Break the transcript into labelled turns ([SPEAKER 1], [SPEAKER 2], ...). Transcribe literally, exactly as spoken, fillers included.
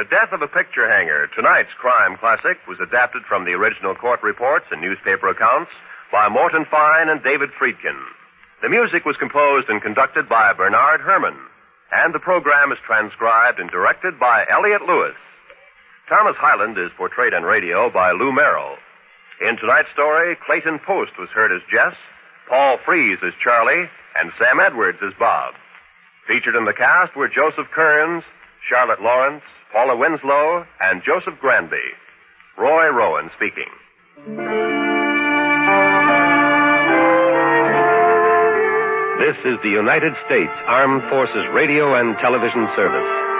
[SPEAKER 1] The Death of a Picture Hanger, tonight's crime classic, was adapted from the original court reports and newspaper accounts by Morton Fine and David Friedkin. The music was composed and conducted by Bernard Herrmann, and the program is transcribed and directed by Elliott Lewis. Thomas Hyland is portrayed on radio by Lou Merrill. In tonight's story, Clayton Post was heard as Jess, Paul Frees as Charlie, and Sam Edwards as Bob. Featured in the cast were Joseph Kearns, Charlotte Lawrence, Paula Winslow, and Joseph Granby. Roy Rowan speaking. This is the United States Armed Forces Radio and Television Service.